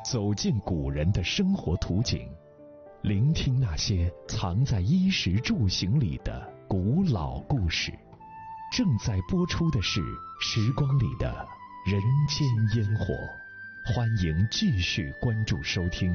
走进古人的生活图景，聆听那些藏在衣食住行里的古老故事。正在播出的是时光里的人间烟火，欢迎继续关注收听。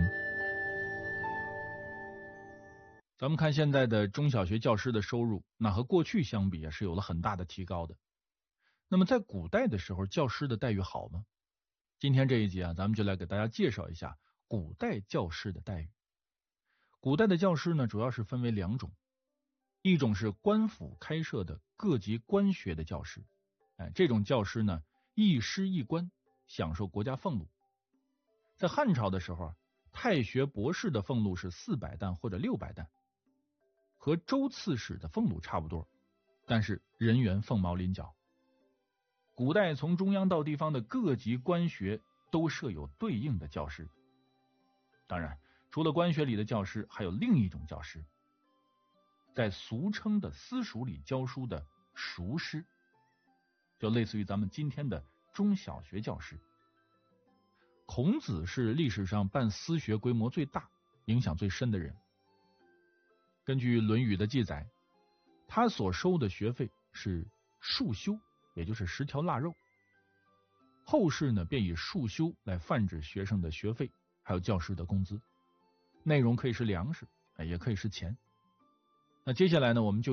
咱们看现在的中小学教师的收入，那和过去相比是有了很大的提高的。那么在古代的时候，教师的待遇好吗？今天这一集咱们就来给大家介绍一下古代教师的待遇。古代的教师呢，主要是分为两种，一种是官府开设的各级官学的教师，这种教师呢，一师一官，享受国家俸禄。在汉朝的时候，太学博士的俸禄是400担或者600担，和州刺史的俸禄差不多，但是人员凤毛麟角。古代从中央到地方的各级官学都设有对应的教师。当然，除了官学里的教师，还有另一种教师，在俗称的私塾里教书的塾师，就类似于咱们今天的中小学教师。孔子是历史上办私学规模最大、影响最深的人。根据《论语》的记载，他所收的学费是束修，也就是10条腊肉。后世呢，便以束修来泛指学生的学费，还有教师的工资。内容可以是粮食，也可以是钱。那接下来呢，我们就